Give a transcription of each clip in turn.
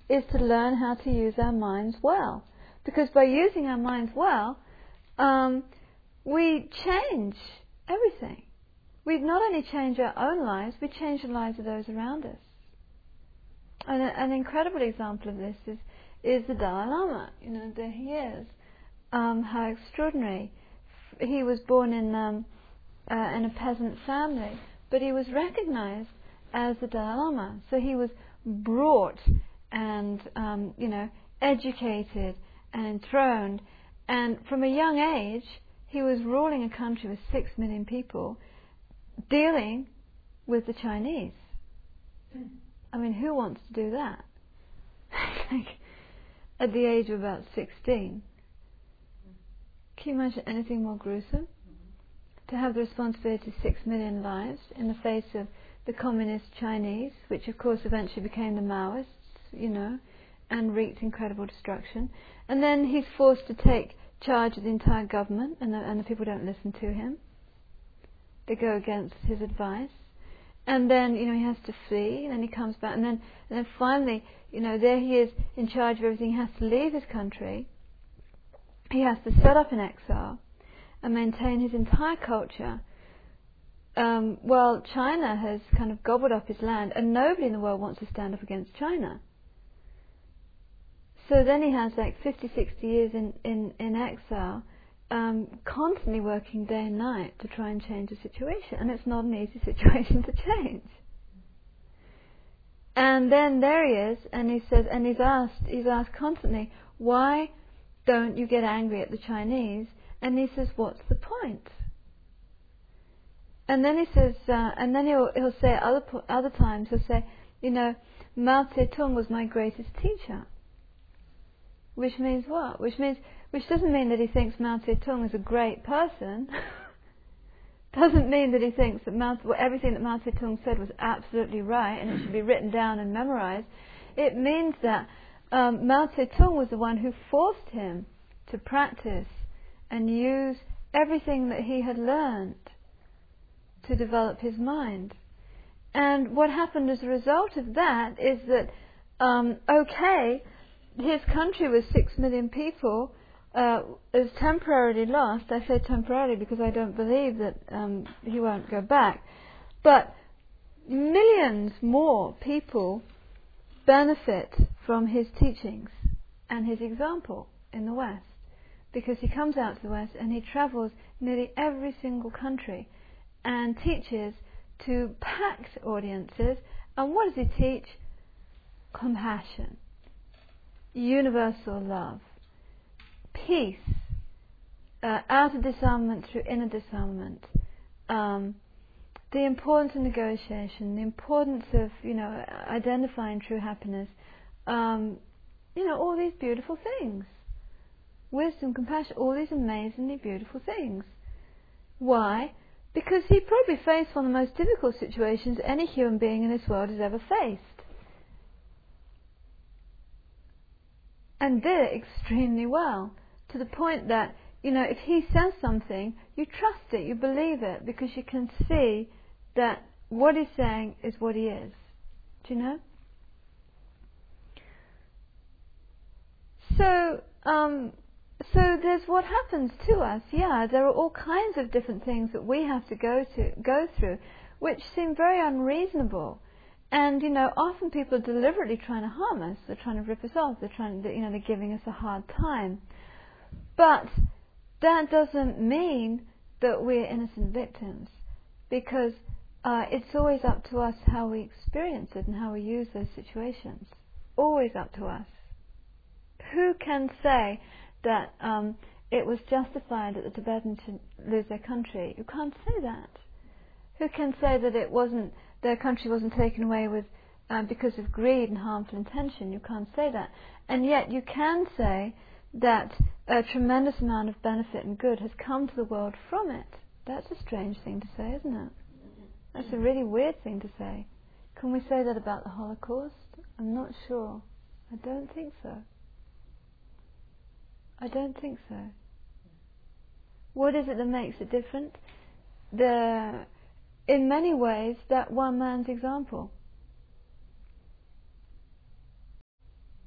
is to learn how to use our minds well. Because by using our minds well, we change everything. We not only change our own lives, we change the lives of those around us. And an incredible example of this is the Dalai Lama. You know, there he is. How extraordinary. He was born in a peasant family, but he was recognized as the Dalai Lama. So he was brought and, educated and enthroned. And from a young age, he was ruling a country with 6 million people, dealing with the Chinese. I mean, who wants to do that? At the age of about 16. Can you imagine anything more gruesome? To have the responsibility of 6 million lives in the face of the communist Chinese, which of course eventually became the Maoists, and wreaked incredible destruction. And then he's forced to take charge of the entire government, and the people don't listen to him. They go against his advice. And then, he has to flee, and then he comes back, and then finally, there he is in charge of everything. He has to leave his country. He has to set up in exile and maintain his entire culture. While China has kind of gobbled up his land, and nobody in the world wants to stand up against China. So then he has like 50, 60 years in exile, constantly working day and night to try and change the situation, and it's not an easy situation to change. And then there he is, and he says, and he's asked constantly, why don't you get angry at the Chinese? And he says, what's the point? And then he says, and then he'll say other times he'll say, Mao Zedong was my greatest teacher. Which means what? Which doesn't mean that he thinks Mao Zedong is a great person. Doesn't mean that he thinks that everything that Mao Zedong said was absolutely right and it should be written down and memorized. It means that Mao Zedong was the one who forced him to practice and use everything that he had learned to develop his mind. And what happened as a result of that is that, his country with 6 million people is temporarily lost. I say temporarily because I don't believe that he won't go back. But millions more people benefit from his teachings and his example in the West, because he comes out to the West and he travels nearly every single country and teaches to packed audiences. And what does he teach? Compassion, universal love, peace, outer disarmament through inner disarmament, the importance of negotiation, the importance of identifying true happiness, all these beautiful things, wisdom, compassion, all these amazingly beautiful things. Why? Because he probably faced one of the most difficult situations any human being in this world has ever faced. And did it extremely well, to the point that, if he says something, you trust it, you believe it, because you can see that what he's saying is what he is. Do you know? So there's what happens to us. Yeah, there are all kinds of different things that we have to go through, which seem very unreasonable. And often people are deliberately trying to harm us. They're trying to rip us off. They're giving us a hard time. But that doesn't mean that we're innocent victims, because it's always up to us how we experience it and how we use those situations. Always up to us. Who can say that it was justified that the Tibetans should lose their country? You can't say that. Who can say that their country wasn't taken away with because of greed and harmful intention? You can't say that. And yet you can say that a tremendous amount of benefit and good has come to the world from it. That's a strange thing to say, isn't it? That's a really weird thing to say. Can we say that about the Holocaust? I'm not sure. I don't think so. I don't think so. What is it that makes it different? In many ways, that one man's example.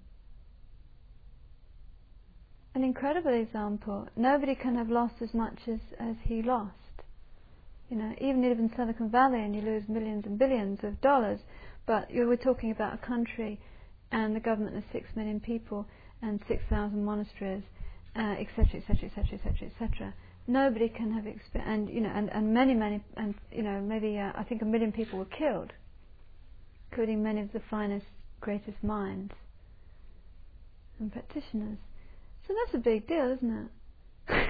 an incredible example. Nobody can have lost as much as he lost. You know, even you live in Silicon Valley and you lose millions and billions of dollars, but we're talking about a country and the government has 6 million people and 6,000 monasteries, etc., etc., etc., etc., etc. Nobody can have and you know, and many, and you know, maybe I think 1 million people were killed, including many of the finest, greatest minds and practitioners. So that's a big deal, isn't it?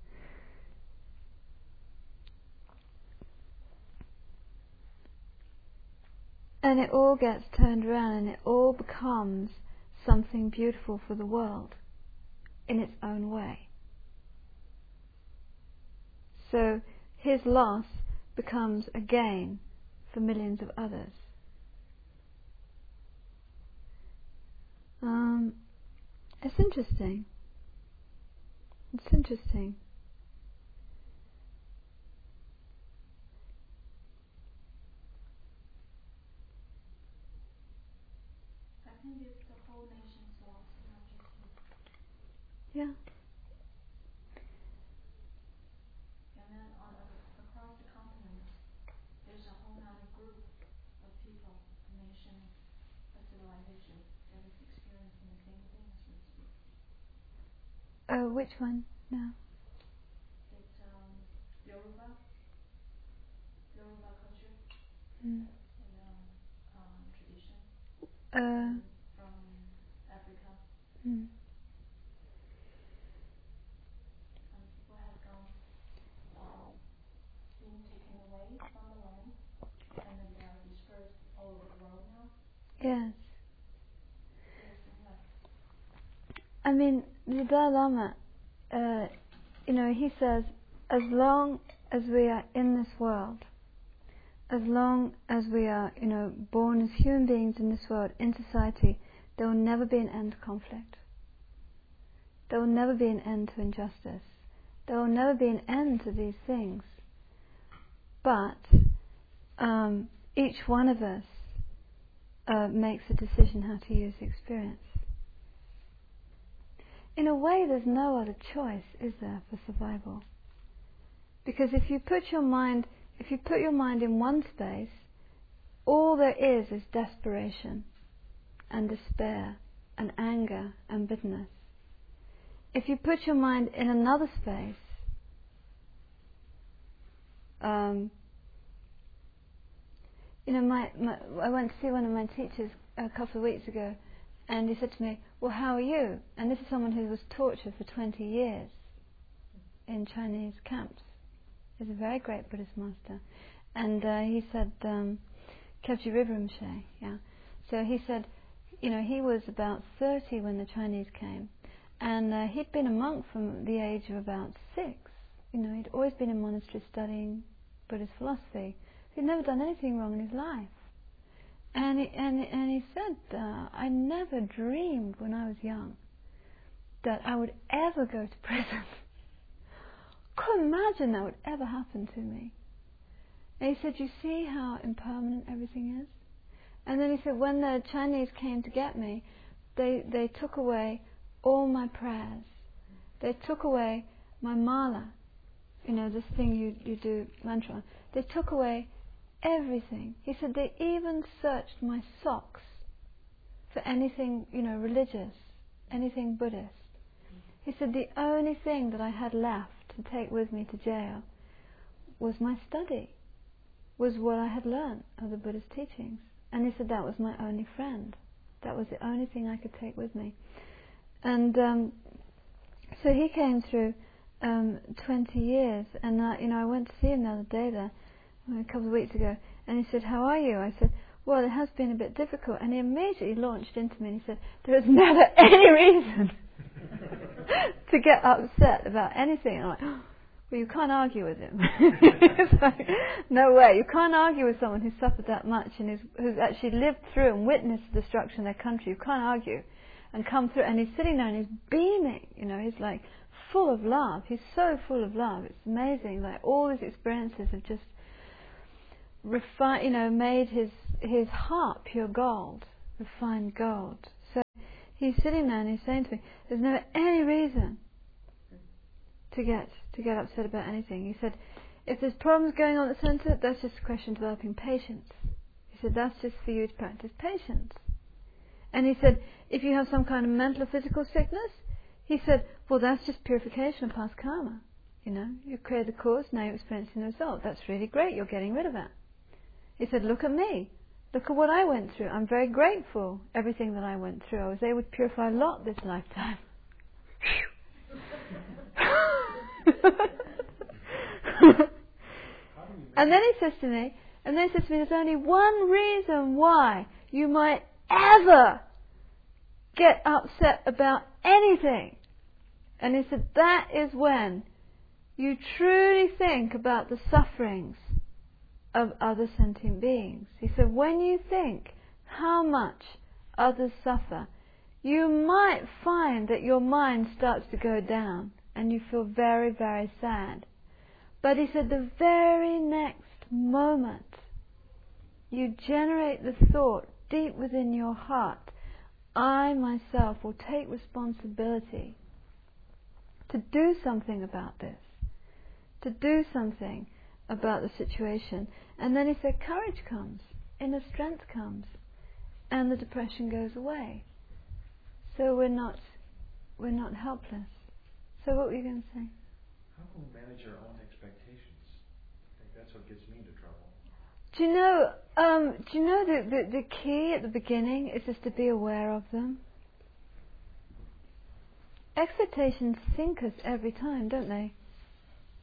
And it all gets turned around and it all becomes something beautiful for the world in its own way. So his loss becomes a gain for millions of others. It's interesting. It's interesting. I think it's the whole nation's loss, not just him. Yeah. And then across the continent, there's a whole other group of people, a nation, a civilization that is experiencing the same thing as we speak. Which one now? It's Yoruba culture Mm. and tradition from Africa. Mm. And people have been taken away from the land, and then they are dispersed all over the world now. Yes. I mean, the Dalai Lama, you know, he says, as long as we are in this world, as long as we are, you know, born as human beings in this world, in society, there will never be an end to conflict. There will never be an end to injustice. There will never be an end to these things. But each one of us makes a decision how to use the experience. In a way, there's no other choice, is there, for survival? Because if you put your mind in one space, all there is desperation and despair and anger and bitterness. If you put your mind in another space, you know, I went to see one of my teachers a couple of weeks ago, and he said to me, "Well, how are you?" And this is someone who was tortured for 20 years in Chinese camps. He's a very great Buddhist master. And he said, Khebji Rinpoche, yeah. So he said, you know, he was about 30 when the Chinese came. And he'd been a monk from the age of about 6. You know, he'd always been in monastery studying Buddhist philosophy. He'd never done anything wrong in his life. And he said, I never dreamed when I was young that I would ever go to prison. Couldn't imagine that would ever happen to me. And he said, you see how impermanent everything is? And then he said, when the Chinese came to get me, they took away all my prayers. They took away my mala, you know, this thing you do mantra. They took away everything. He said they even searched my socks for anything, you know, religious, anything Buddhist. He said the only thing that I had left to take with me to jail was my study, was what I had learned of the Buddhist teachings. And he said that was my only friend. That was the only thing I could take with me. And so he came through 20 years, and you know, I went to see him the other day there, a couple of weeks ago, and he said, how are you? I said, well, it has been a bit difficult. And he immediately launched into me and he said, there is never any reason to get upset about anything. And I'm like, oh, well, you can't argue with him. It's like, no way. You can't argue with someone who's suffered that much and who's actually lived through and witnessed the destruction of their country. You can't argue and come through. And he's sitting there and he's beaming. You know, he's like full of love. He's so full of love. It's amazing. Like all his experiences have just made his heart pure gold, refined gold. So he's sitting there and he's saying to me, there's never any reason to get upset about anything. He said, if there's problems going on at the centre, that's just a question of developing patience. He said, that's just for you to practice patience. And he said, if you have some kind of mental or physical sickness, he said, well, that's just purification of past karma. You know, you create the cause, now you're experiencing the result. That's really great, you're getting rid of it. He said, look at me. Look at what I went through. I'm very grateful, everything that I went through. I was able to purify a lot this lifetime. And then he says to me, there's only one reason why you might ever get upset about anything. And he said, that is when you truly think about the sufferings of other sentient beings. He said, when you think how much others suffer, you might find that your mind starts to go down and you feel very, very sad. But he said, the very next moment you generate the thought deep within your heart, I myself will take responsibility to do something about this, to do something about the situation. And then he said, courage comes, inner strength comes, and the depression goes away. So we're not helpless. So what were you going to say? How can we manage our own expectations? I think that's what gets me into trouble. Do you know the key at the beginning is just to be aware of them? Expectations sink us every time, don't they?